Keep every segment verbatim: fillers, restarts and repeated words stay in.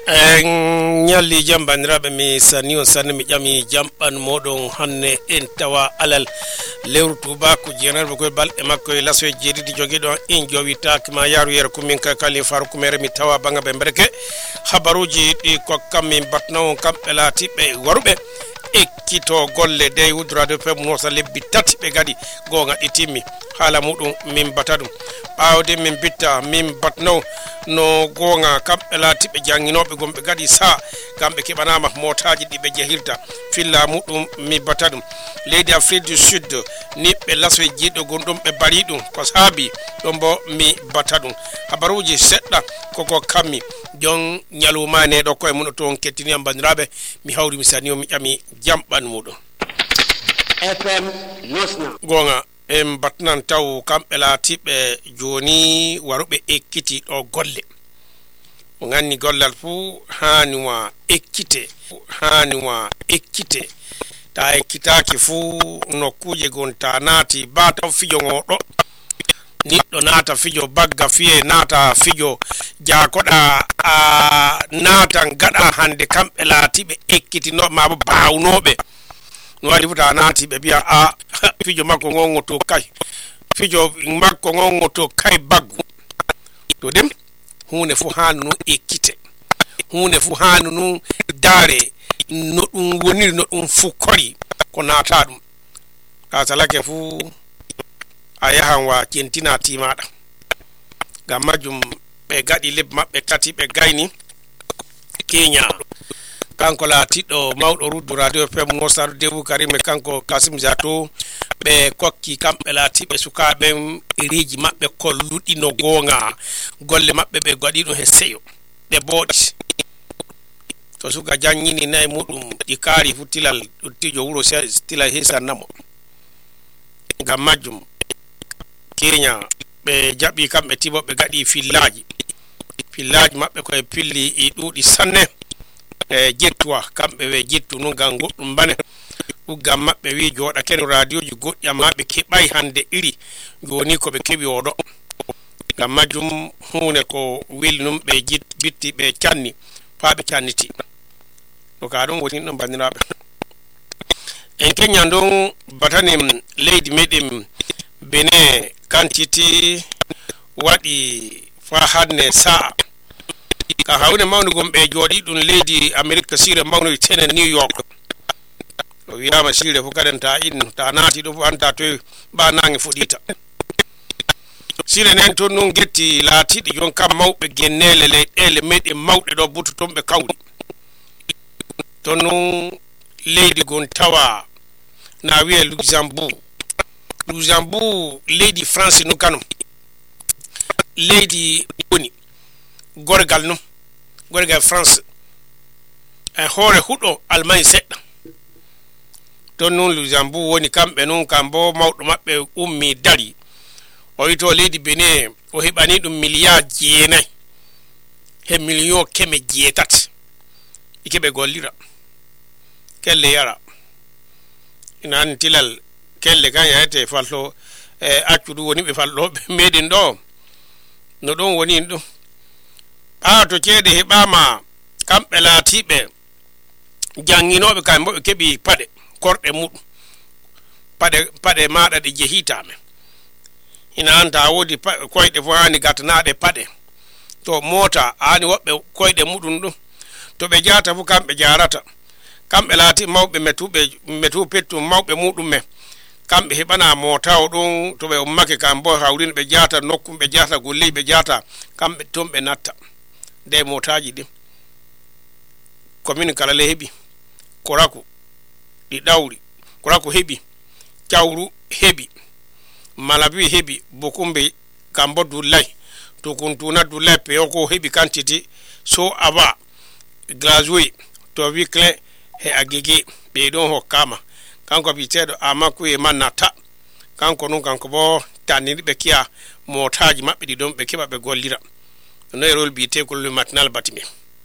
en nyalli jambandiraɓe mi sani on sanne mi ƴami jamɓan moɗon hanne en tawa alal lewru tubaku jenarɓe koye balɗe makko e laso e jeeɗiɗi joguiɗo in jowitaki ma yaaru yere kumin ka kali faru kumere mi tawa banga ɓe mbereke habaruji ɗi kokkam min batna on kamɓe laatiɓe waruɓe ekkito golle dey wudrade pep nosa lebbi tati ɓe gadi gonga ɗi timmi haala muɗum min bata ɗum ɓawde min bitta min batno no gonga kamɓe laatiɓe janginoɓe gomɓe gadi sa kamɓe keɓanama motaji ɗiɓe jehirta filla muɗum mi bata ɗum leydi afrique du sud ni ɓe laso e jiiɗo gonɗum ɓe bari ɗum ko saabi ɗon bo mi bata ɗum habaruji seɗɗa koko kammi jon ñalumane ɗo koye muɗo toon kettiniyam bandiraɓe mi hawri mi sani o mi ƴami jamɓan muɗum fm nosna gonga en batnan taw kamɓe laatiɓe joni waruɓe ekkiti ɗo golle o ganni gollal fuu haniwa ekkite haniwa ekkite ta ekkitaki fuu nokkuje gonta naati ba taw fijo ngoɗo niɗɗo naata fijo bagga fiye naata fijo jakoɗa a naatan gaɗa hande kamɓe laatiɓe ekkitinoɓe mabo bawnoɓe no waɗi futa naati ɓe mbiya a fijo makko gongoto kay fijo makko gongoto kay baggu to dem hunde fu hanu nu ekkite hunde fu hanu nu daare no ɗum woniri no ɗum fukkori ko naata ɗum ka salake fu a yahan wa kentina timaɗa ngam majum ɓe gaɗi lebbi maɓɓe tati ɓe gayni Kenya kanko laatiɗo mawɗo ruddu radio fm nosaru debu karime kanko kasim zato ɓe kokki kamɓe laatiɓe sukaɓe eriji maɓɓe kolluɗi no gonga golle maɓɓe ɓe gaɗi ɗum he seyo ɓe booɗi to suka jangini nayi muɗum ɗi kaari fu tilal ɗuttijo wuro tilal hisannamo ngam majjum Kenya ɓe jaɓi kamɓe tibo ɓe gaɗi fillaji fillaji maɓɓe koye pilli i ɗuuɗi sanne e jettuwa kamɓe we jettu nu ngam goɗɗum bane ɗuggam maɓɓe wi jooɗa ken radio ji goɗɗi amma ɓe keɓay hande iri joni ko ɓe keɓi oɗo ngam majjum hunde ko weli num ɓe bitti ɓe canni faa ɓe canniti to ka ɗum woni ɗum bandiraɓe en Kenya ɗon batanim leydi meɗen Benin kantiti waɗi fa hanne sa'a ka hawne mawni gomɓe jooɗi ɗum leydi Amerique sire mawni tene New York o wiyama sire fu kaden ta in ta naati ɗo fu anta toy ba nange fuɗita sire nen toon nun getti laatiɗi jon kam mawɓe gennele leyɗele meɗen mawɗe ɗo butu toon ɓe kawri toon nun leydi gon tawa na wiye Luxembourg Luxembourg leydi France nu kanum leydi woni gorgal num gorgal France e hoore huɗo Allemagne seɗɗa ton nun Luxembourg woni kamɓe nun kam bo mawɗo maɓɓe ummi dari o wito leydi Benin o heɓani ɗum milliard jeenayi he million keme jeetati ikeɓe gollira kelle yara ina an tilal kelle kan yayete falto e accudu woni ɓe falɗoɓe meɗen ɗo no ɗon woni ɗum ɓawa to ceede heɓama kamɓe laatiɓe janginoɓe kam bo ɓe keɓi paɗe korɗe muɗum paɗe paɗe maɗa ɗe jehitame ina anta woodi koyɗe fo hani gatanaɗe paɗe to mota hani woɓɓe koyɗe muɗum ɗum to ɓe jata fu kamɓe jarata kamɓe laati mawɓe metuɓe metu pettum mawɓe muɗum me kamɓe heɓana motawo ɗum to ɓe ummake kam bo hawrino ɓe jata nokkum ɓe jata golleyi ɓe jata kamɓe toon ɓe natta nde motaji ɗin commune kala le heɓi koraku ɗi ɗawri koraku heɓi cawru heɓi malabi heɓi bokumbe kambo dullay to kuntuna dullay peyo ko heɓi quantité so aba glazoui to wiclin he agege ɓe ɗon hokkama kanko biteɗo amakku e mannata kanko nun kanko bo tanniri ɓe kiya motaji maɓɓe ɗi ɗon ɓe keɓa ɓe gollira no e rol bite ko le matinal batime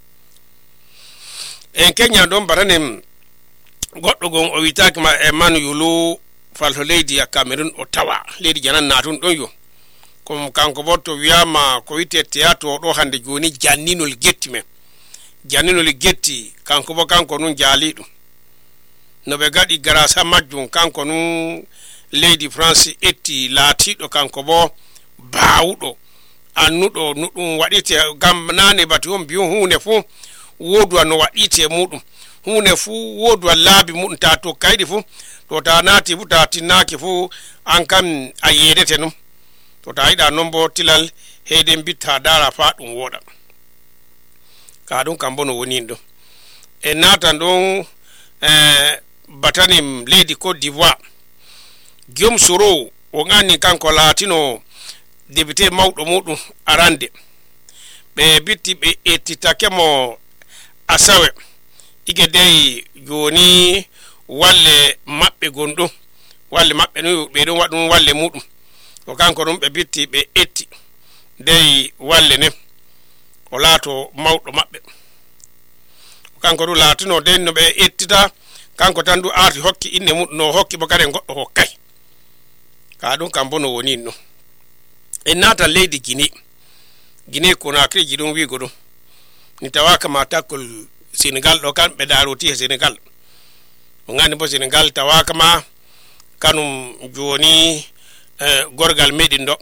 en Kenya ɗon batanen goɗɗo gon o witaki ma e manu yulu falto leydi ya Cameroon o tawa leydi janan natun ɗon yo ko kanko bo to wiyama ko wite théâtre o ɗo hande joni janninol getti men janinoli getti kanko bo kanko nun jaaliɗum no ɓe gaɗi grâce majjum kanko nun leydi France etti laatiɗo kanko bo baawuɗo annuɗo no ɗum waɗite gam nane bati on biyo hunde fuu woduwa no waɗite muɗum hunde fuu woduwa laabi muɗum ta to kayɗi fuu to ta naati fu ta tinnaki fu an kam a yedete num to ta yiɗa non bo tilal heeden bitta dara fa ɗum woɗa ka ɗum kam bo no woni ɗum e natan ɗon eh, batanim leydi Côte d'Ivoire Guillaume Soro o ganni kanko laatino député mawɗo muɗum arande ɓe bitti ɓe ettitake mo asawe ike dey joni walle maɓɓe gonɗum walle maɓɓe no ɓe ɗon waɗum walle muɗum ko kanko ɗum ɓe bitti ɓe etti dey walle ne o laato mawɗo maɓɓe kanko ɗum laatino dey no ɓe ettita kanko tan du arti hokki inne muɗum no hokki bo kadi goɗɗo hokkay ka ɗum kam bo no woni ɗum en nata leydi Guinée Guinée Conakry ji ɗum wigo ɗum ni tawaka ma takkol Sénégal ɗo kamɓe daroti e Sénégal o gandi bo Sénégal tawaka ma kanum joni eh, gorgal meɗin ɗo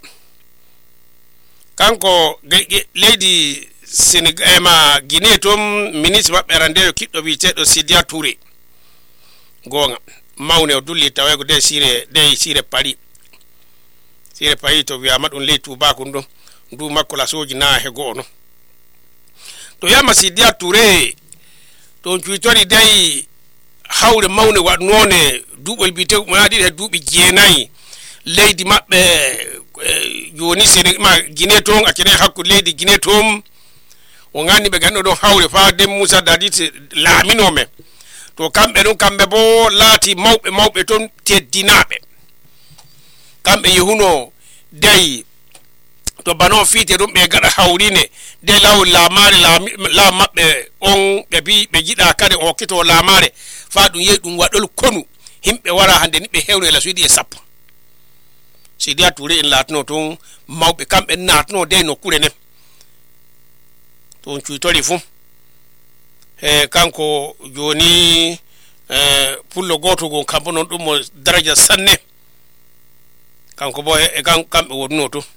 kanko leydi Sénégal ma Guinée tom ministre maɓɓe randeyo kiɗɗo witeɗo Sidia Touré gonga mawne o dulli tawego de sire de sire Paris sire Paris to wiyama ɗum ley tubakun ɗum ndu makko la soji na he go'o no to yama Sidia Touré to cuitori dey hawre mawne waɗnone duuɓol bite mo yaɗiɗi he duuɓi jeenayi leydi maɓɓe joni sene ma Guinée ton accene hakkude leydi Guinée tom o gandi ɓe ganduɗo ɗon hawre fa dem Moussa Dadite laaminome to kamɓe ɗum kamɓe bo laati mawɓe mawɓe ton teddinaɓe kamɓe yehuno dey to bano fiite ɗum ɓe gaɗa hawrine de lawol laamare laam maɓɓe on ɓe bi ɓe jiɗa kadi o hokkito laamare fa ɗum yehi ɗum waɗol konu himɓe wara hande ni ɓe hewno e la suuɗi e sappo Sidia Touré en laatino ton mawɓe kamɓe naatno de nokkure nden ton cuitori fuu e kanko joni e pullo goto gon kambo non ɗum mo daraja sanne kanko bo e kamɓe wonno to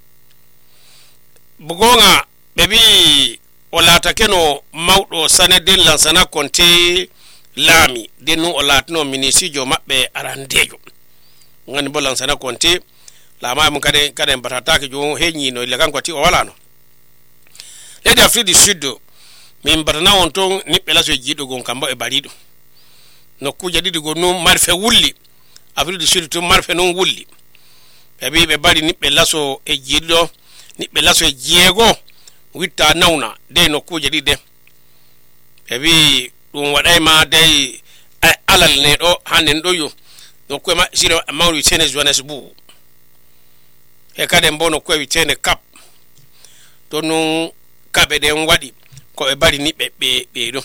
bugonga ɓe bi o laatake no mawɗo sane den Lansana Conté laami den nun o laatino ministre maɓɓe arandejo gandi bo Lansana Conté laama mum kadi kadi en batatake jo heñino ile kanko ti o walano leydi Afrique du Sud min batana on ton niɓɓe laso e jiiɗo gon kambo e bariɗo nokkuje ɗiɗi gon nun marfe wulli Afrique du Sud tun marfe non wulli ɓe bi ɓe bari niɓɓe laso e jiiɗo niɓɓe laso e jeego witta nawna dey nokkuje ɗiɗi de ɓe bi ɗum waɗayma dey alal ne ɗo handen ɗo yo nokkue ma sire mawɗo witene Johannesburg e kadi mbo nokkue witene Cap to nun kaɓe ɗen waɗi ko ɓe bari niɓɓe ɓe ɓeɗo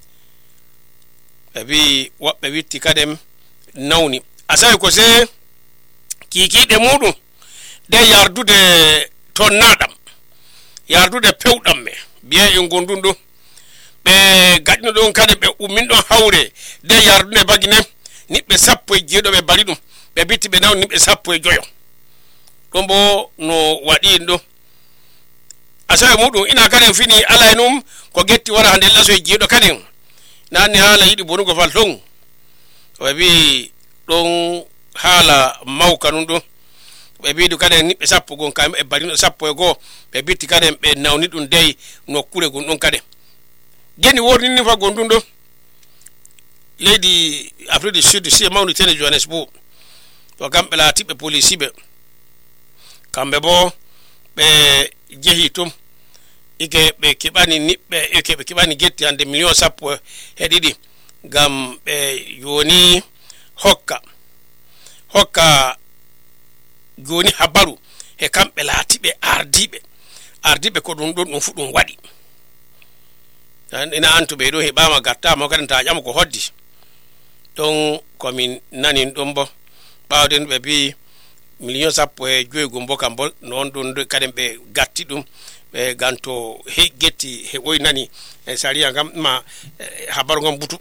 ɓe bi woɓɓe witti kadem nawni asawi ko se kikiɗe muɗum de yardude tonnaɗam yardude pewɗam me biye e gondun ɗo ɓe gaɗino ɗon kadi ɓe ummin ɗon hawre de yardude bagine niɓɓe sappo e jeeɗo ɓe bari ɗum ɓe bitti ɓe nawni niɓɓe sappo e joyo ɗon bo no waɗi ɗo asawe muɗum ina kadi fini ala e num ko getti wara hande laso e jeeɗo kadi nanni haala yiɗi bonugo fal ton ɓe bi ɗon haala mawka nun ɗo ɓe biɗu kadi niɓɓe sappo gon kam e barino sappo e goo ɓe bitti kadi ɓe nawni ɗum dey nokkure gon ɗon kadi geni wordini fa gon ɗum ɗo leydi Afrique du Sud si mawni tene Johannesburg to kamɓe laatiɓe police ɓe kamɓe bo ɓe jehi tum ike ɓe keɓani niɓɓe ike ɓe keɓani getti hande million sappo e ɗiɗi gam ɓe joni hokka hokka joni habaru e kamɓe laatiɓe ardiɓe ardiɓe ko ɗum ɗon ɗum fu ɗum waɗi ina antu ɓe ɗo heɓama gattama kadi ta ƴama ko hoddi ɗon komin nanin ɗum bo ɓawden ɓe bi million sappo e joygo mboka mbol non don kadem be gatti dum be ganto he getti he woynani e sariya gam ma habaru ngam butu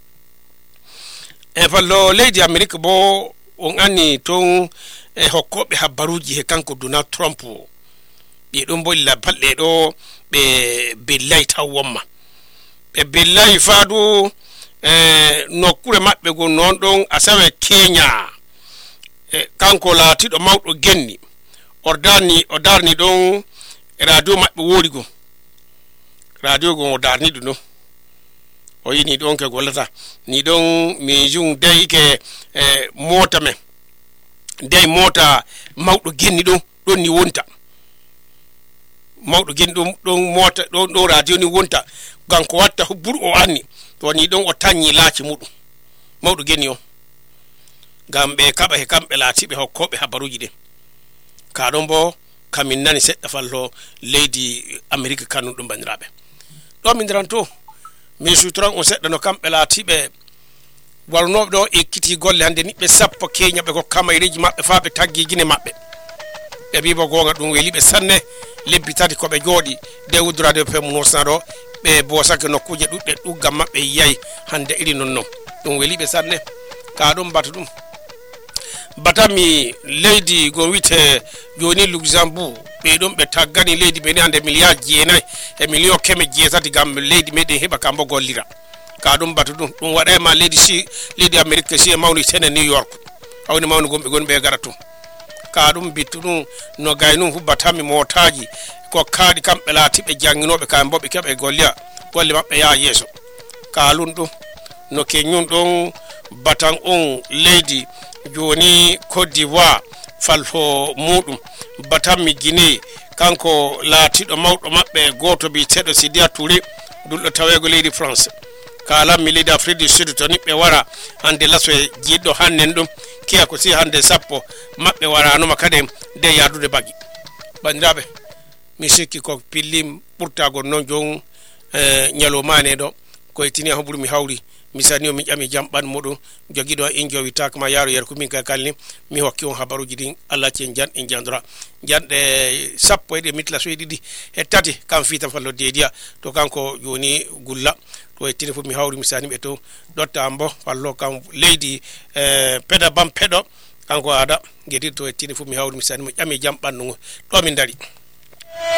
e fallo leydi America bo on anni ton e hokkobe habaruji he kanko Donald Trump be don bolla palle do be billahi tawwamma be billahi fadu e nokkure mabbe go non don asawe Kenya e kanko laatido mawdo genni ordani o darni don radio mabbe wori go radio go o darni do o yini don ke golata ni don mi jung dey ke e mota me dey mota mawdo genni don don ni wonta mawdo genni don don mota don do radio ni wonta ganko watta bur o anni to ni don o tanyi laaci mudum mawdo genni o gambe kaba he kambe laatibe hokkobe habaruji de ka don bo kamin nani sedda fallo leydi America kanu dum bandirabe do min dranto mi sutran on sedda no kambe laatibe warno do ekkiti golle hande nibbe sappo Kenya be ko kamayreji mabbe faabe taggi gine mabbe be bibo gonga dum welibe sanne lebbi tati ko be jodi de wudurade fe munosna do be bosake nokkuje dudde duggam mabbe yayi hande iri nonno dum welibe sanne ka dum batu dum batami lady go wite joni Luxembourg be dum be taggani lady be hande milliard jeenay e million keme jeetati gam lady meden heba kambo gollira ka dum batu dum dum wada ma lady si lady America si mawni tene New York awni mawni gombe gonbe garatu ka dum bitu dum no gaynum fu batami motaji ko kaadi kambe laatibe janginobe kambo be kebe golliya golle mabbe ya yeso kalun dum no kenyun don batang on lady joni Côte d'Ivoire falfo mudum batami Guinée kanko laatido mawdo mabbe goto bi tedo Sidia Touré duldo tawego leydi France kala mi leydi Afrique du Sud to nibbe wara hande laso jiddo hannen dum kiya ko si hande sappo mabbe wara no makade de yadude bagi bandirabe mi sikki ko pillim burtago non jon e nyalo mane do ko tini hoburu mi hawri misani mi jami jamban modo jogido injo witak ma yaro yer ko min ka kalni mi hokki on habaruji din Allah ci jan en jandura jande sappo e mitla so didi e tati kam fita fallo dedia to kanko joni gulla to e tini fu mi hawri misani be to dotta ambo fallo kam lady e peda bam pedo kanko ada gedi to e tini fu mi hawri misani mo jami jamban no do min dari